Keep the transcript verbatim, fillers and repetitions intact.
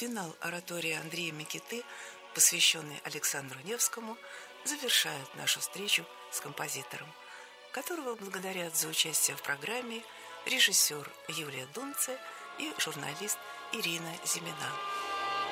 Финал оратории Андрея Микиты, посвященный Александру Невскому, завершает нашу встречу с композитором, которого благодарят за участие в программе режиссер Юлия Дунце и журналист Ирина Зимина.